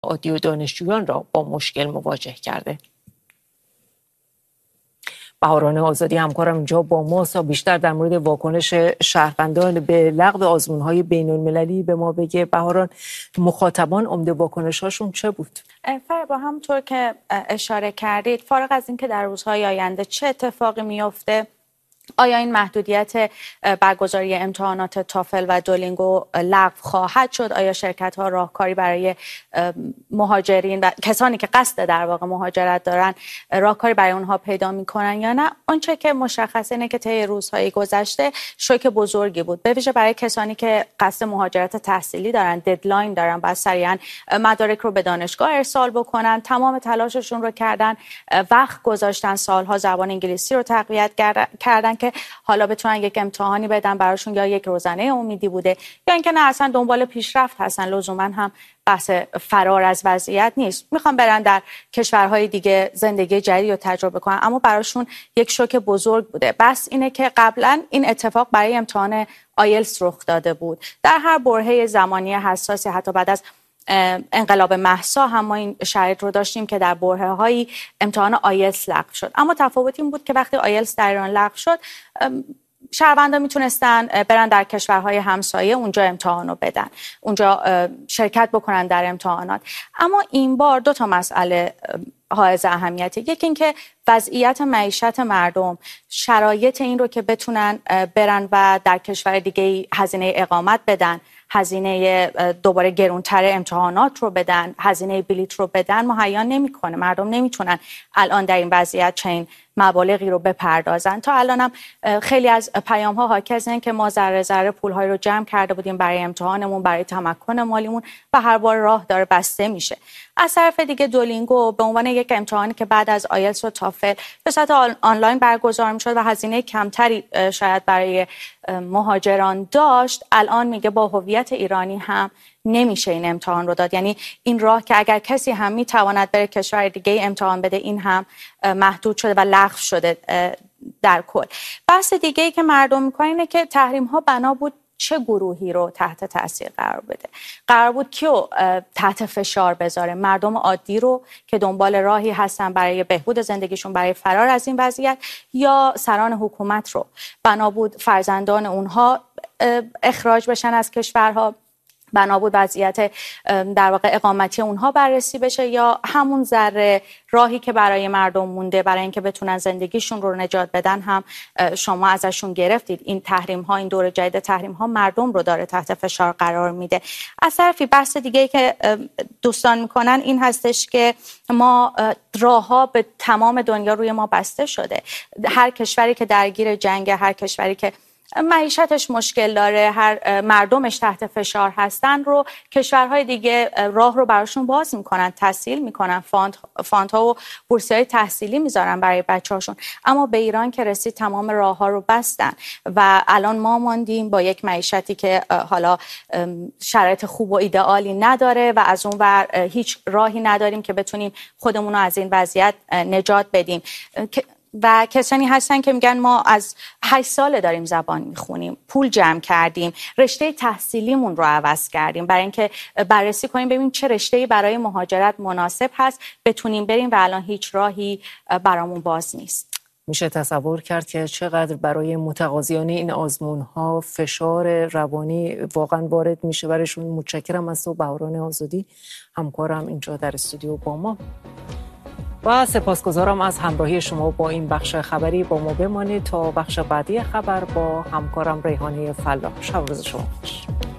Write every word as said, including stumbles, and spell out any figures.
عادی و دانشجویان را با مشکل مواجه کرده. بهاران آزادی همکارم اینجا با ماست تا بیشتر در مورد واکنش شهروندان به لغو آزمون‌های بین‌المللی به ما بگه. بهاران، مخاطبان عمده واکنش‌هاشون چه بود؟ با همونطور که اشاره کردید، فارغ از اینکه در روزهای آینده چه اتفاقی میفته، آیا این محدودیت برگزاری امتحانات تافل و دولینگو لغو خواهد شد؟ آیا شرکت ها راهکاری برای مهاجرین و کسانی که قصد در واقع مهاجرت دارن راهکاری برای اونها پیدا میکنن یا نه؟ آنچه که مشخصه اینه که طی روزهای گذشته شوک بزرگی بود، به ویژه برای کسانی که قصد مهاجرت تحصیلی دارن، ددلاین دارن، باید سریعا مدارک رو به دانشگاه ارسال بکنن. تمام تلاششون رو کردن، وقت گذاشتن، سالها زبان انگلیسی رو تقویت کردن که حالا بتونن یک امتحانی بدن براشون، یا یک روزنه امیدی بوده یا اینکه نه اصلا دنبال پیشرفت هستن. لزوما هم بحث فرار از وضعیت نیست، میخوان برن در کشورهای دیگه زندگی جدید رو تجربه کنن، اما براشون یک شوک بزرگ بوده. بس اینه که قبلا این اتفاق برای امتحان آیلتس رخ داده بود. در هر برهه زمانی حساسی، حتی بعد از انقلاب مهسا هم ما این شرایط رو داشتیم که در برهه‌های امتحان آیلتس لغو شد. اما تفاوت این بود که وقتی آیلتس در ایران لغو شد، شهروندان میتونستن برن در کشورهای همسایه، اونجا امتحان رو بدن، اونجا شرکت بکنن در امتحانات. اما این بار دو تا مسئله حائز اهمیته. یکی این که وضعیت معیشت مردم، شرایط این رو که بتونن برن و در کشور دیگه هزینه اقامت بدن، هزینه دوباره گرونتر امتحانات رو بدن، هزینه بلیط رو بدن، مهیا نمیکنه. مردم نمیتونن الان در این وضعیت چنین مبالغی رو بپردازن. تا الانم خیلی از پیام ها حاکی از این که ما ذره ذره پول های رو جمع کرده بودیم برای امتحانمون، برای تمکن مالیمون و هر بار راه داره بسته میشه. از طرف دیگه دولینگو به عنوان یک امتحانی که بعد از آیلتس و تافل به صورت آنلاین برگزار میشد و هزینه کمتری شاید برای مهاجران داشت، الان میگه با هویت ایرانی هم نمیشه این امتحان رو داد. یعنی این راه که اگر کسی هم میتواند بره کشور دیگه امتحان بده، این هم محدود شده و لغو شده در کل. بحث دیگه ای که مردم میکنن اینه که تحریم ها بنا بود چه گروهی رو تحت تاثیر قرار بده. قرار بود کیو تحت فشار بذاره؟ مردم عادی رو که دنبال راهی هستن برای بهبود زندگیشون، برای فرار از این وضعیت، یا سران حکومت رو؟ بنا بود فرزندان اونها اخراج بشن از کشورها، بنا بود وضعیت در واقع اقامتی اونها بررسی بشه، یا همون ذره راهی که برای مردم مونده برای اینکه بتونن زندگیشون رو نجات بدن هم شما ازشون گرفتید؟ این تحریم ها، این دور جدید تحریم ها مردم رو داره تحت فشار قرار میده. از طرفی بحث دیگه ای که دوستان میکنن این هستش که ما راه ها به تمام دنیا روی ما بسته شده. هر کشوری که درگیر جنگ، هر کشوری که معیشتش مشکل داره، هر مردمش تحت فشار هستن رو کشورهای دیگه راه رو براشون باز میکنن، تحصیل میکنن، فاند فاندها و بورسیهای تحصیلی میذارن برای بچه‌هاشون. اما به ایران که رسید تمام راه ها رو بستن و الان ما ماندیم با یک معیشتی که حالا شرایط خوب و ایدئالی نداره و از اون ور هیچ راهی نداریم که بتونیم خودمون رو از این وضعیت نجات بدیم. و کسانی هستن که میگن ما از هشت ساله داریم زبان میخونیم، پول جمع کردیم، رشته تحصیلیمون رو عوض کردیم برای اینکه بررسی کنیم ببینیم چه رشته‌ای برای مهاجرت مناسب هست، بتونیم بریم و الان هیچ راهی برامون باز نیست. میشه تصور کرد که چقدر برای متقاضیان این آزمون‌ها فشار روانی واقعا وارد میشه برایشون. متشکرم از تو بهاران آزادی، همکارم اینجا در استودیو با ما، و سپاسگزارم از همراهی شما با این بخش خبری. با ما بمانید تا بخش بعدی خبر با همکارم ریحانه فلاح. شب روز شما خوش.